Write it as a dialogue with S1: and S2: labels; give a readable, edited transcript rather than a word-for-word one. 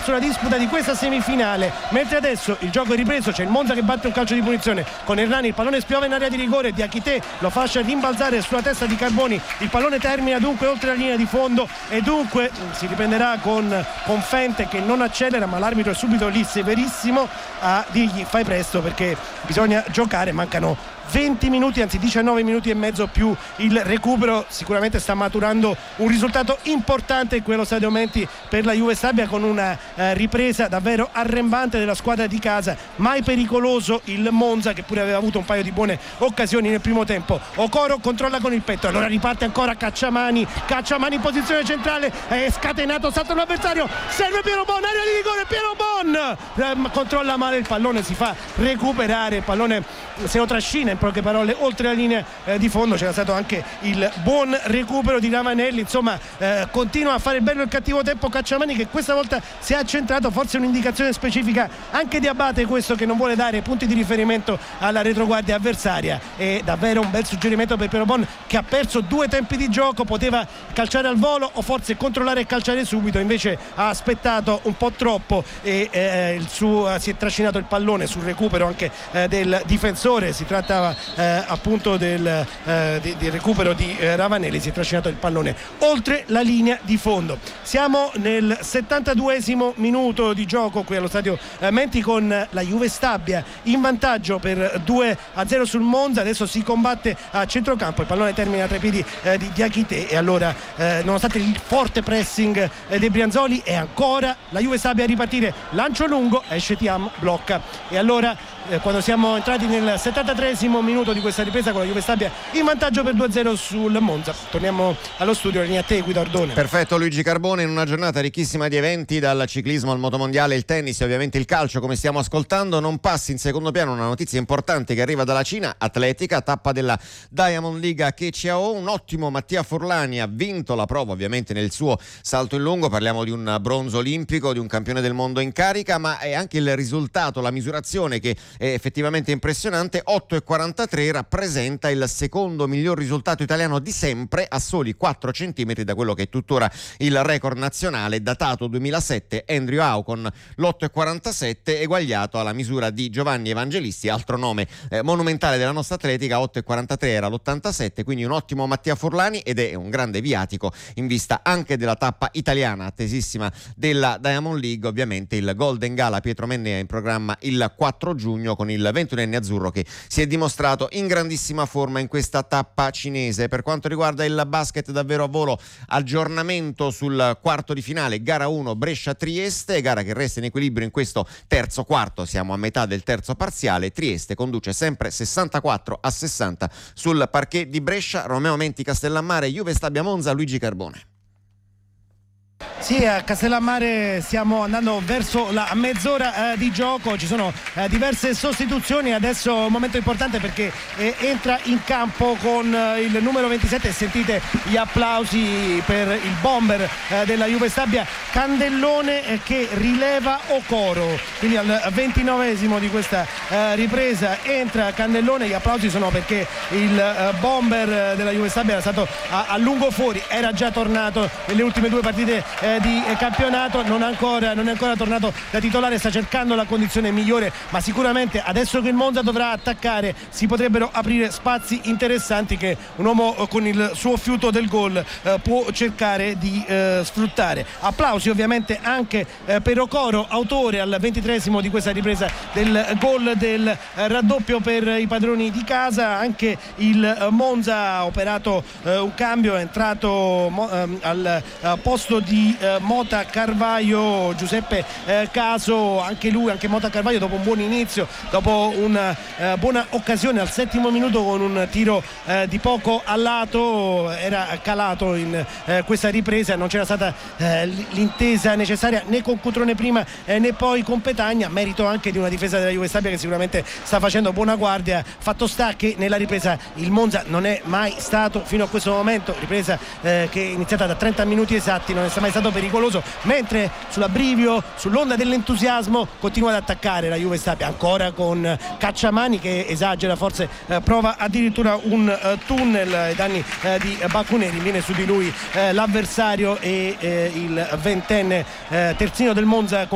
S1: verso la disputa di questa semifinale, mentre adesso il gioco è ripreso, c'è il Monza che batte un calcio di punizione con Errani, il pallone spiova in area di rigore, Diakité lo fascia rimbalzare sulla testa di Carboni, il pallone termina dunque oltre la linea di fondo e dunque si riprenderà con Fente che non accelera, ma l'arbitro è subito lì severissimo a dirgli fai presto perché bisogna giocare, mancano 20 minuti, anzi 19 minuti e mezzo più il recupero. Sicuramente sta maturando un risultato importante quello Stadio Menti per la Juve Stabia, con una ripresa davvero arrembante della squadra di casa. Mai pericoloso il Monza, che pure aveva avuto un paio di buone occasioni nel primo tempo. Okoro controlla con il petto, allora riparte ancora Cacciamani in posizione centrale, è scatenato, salta l'avversario, serve Piero Bon, area di rigore, Piero Bon controlla male il pallone, si fa recuperare, il pallone se lo trascina, in poche parole, oltre la linea di fondo. C'era stato anche il buon recupero di Ravanelli, insomma continua a fare il bello e il cattivo tempo Cacciamani, che questa volta si è accentrato, forse un'indicazione specifica anche di Abate questo, che non vuole dare punti di riferimento alla retroguardia avversaria. È davvero un bel suggerimento per Piero Bon, che ha perso 2 tempi di gioco, poteva calciare al volo o forse controllare e calciare subito, invece ha aspettato un po' troppo e si è trascinato il pallone sul recupero anche del difensore. Si trattava appunto del recupero di Ravanelli, si è trascinato il pallone oltre la linea di fondo. Siamo nel 72esimo minuto di gioco qui allo Stadio Menti, con la Juve Stabia in vantaggio per 2-0 sul Monza. Adesso si combatte a centrocampo, il pallone termina tra i piedi di Diakité e allora nonostante il forte pressing dei Brianzoli è ancora la Juve Stabia a ripartire, lancio lungo, esce Thiam, blocca e allora quando siamo entrati nel 73esimo minuto di questa ripresa con la Juve Stabia in vantaggio per 2-0 sul Monza. Torniamo allo studio, linea a te Guido Ardone.
S2: Perfetto Luigi Carbone, in una giornata ricchissima di eventi, dal ciclismo al motomondiale, il tennis e ovviamente il calcio come stiamo ascoltando. Non passi in secondo piano una notizia importante che arriva dalla Cina, atletica, tappa della Diamond League a Keqiao. Un ottimo Mattia Furlani ha vinto la prova ovviamente nel suo salto in lungo, parliamo di un bronzo olimpico, di un campione del mondo in carica, ma è anche il risultato, la misurazione che è effettivamente impressionante. 8,43 rappresenta il secondo miglior risultato italiano di sempre, a soli 4 centimetri da quello che è tuttora il record nazionale datato 2007, Andrew Howe con l'8,47 eguagliato alla misura di Giovanni Evangelisti, altro nome monumentale della nostra atletica. 8,43 era l'87, quindi un ottimo Mattia Furlani, ed è un grande viatico in vista anche della tappa italiana attesissima della Diamond League. Ovviamente il Golden Gala Pietro Mennea in programma il 4 giugno con il 21enne azzurro che si è dimostrato in grandissima forma in questa tappa cinese. Per quanto riguarda il basket, davvero a volo aggiornamento sul quarto di finale, gara 1 Brescia-Trieste, gara che resta in equilibrio in questo terzo quarto, siamo a metà del terzo parziale. Trieste conduce sempre 64-60 sul parquet di Brescia. Romeo Menti Castellammare, Juve Stabia Monza, Luigi Carbone.
S1: Sì, a Castellammare stiamo andando verso la mezz'ora di gioco, ci sono diverse sostituzioni, adesso un momento importante perché entra in campo con il numero 27, sentite gli applausi per il bomber della Juve Stabia, Candellone, che rileva Okoro, quindi al 29esimo di questa ripresa entra Candellone. Gli applausi sono perché il bomber della Juve Stabia era stato a lungo fuori, era già tornato nelle ultime 2 partite di campionato, non è ancora tornato da titolare, sta cercando la condizione migliore, ma sicuramente adesso che il Monza dovrà attaccare si potrebbero aprire spazi interessanti che un uomo con il suo fiuto del gol può cercare di sfruttare. Applausi ovviamente anche per Okoro, autore al 23esimo di questa ripresa del gol del raddoppio per i padroni di casa. Anche il Monza ha operato un cambio, è entrato al posto di Mota Carvaio Giuseppe Caso, anche Mota Carvaio dopo un buon inizio, dopo una buona occasione al 7° minuto con un tiro di poco a lato, era calato in questa ripresa, non c'era stata l'intesa necessaria né con Cutrone prima né poi con Petagna, merito anche di una difesa della Juve Stabia che sicuramente sta facendo buona guardia. Fatto sta che nella ripresa il Monza non è mai stato fino a questo momento, ripresa che è iniziata da 30 minuti esatti, non è mai stato pericoloso, mentre sull'abbrivio, sull'onda dell'entusiasmo continua ad attaccare la Juve Stabia, ancora con Cacciamani che esagera, forse prova addirittura un tunnel ai danni di Bacuneri, viene su di lui l'avversario e il 20enne terzino del Monza